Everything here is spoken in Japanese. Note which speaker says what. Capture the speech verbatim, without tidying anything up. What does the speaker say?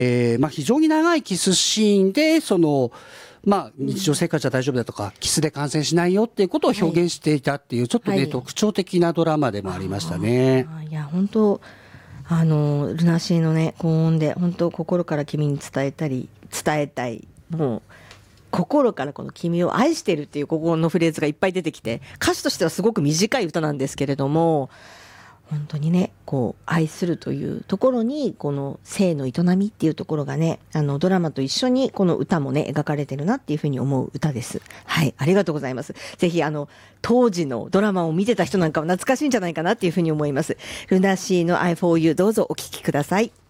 Speaker 1: えーまあ、非常に長いキスシーンでその、まあ、日常生活は大丈夫だとか、キスで感染しないよっていうことを表現していたっていう、ちょっとね、
Speaker 2: はい
Speaker 1: 特徴的なドラマでもありましたね。
Speaker 2: あいや本当あのルナシーのね高音で本当心から君に伝えたり伝えたい、もう心からこの君を愛してるっていうここのフレーズがいっぱい出てきて、歌詞としてはすごく短い歌なんですけれども、本当にねこう愛するというところにこの性の営みっていうところがね、あのドラマと一緒にこの歌もね描かれてるなっていうふうに思う歌です。はい、ありがとうございます。ぜひあの当時のドラマを見てた人なんかは懐かしいんじゃないかなっていうふうに思います。ルナシーの I for You どうぞお聴きください。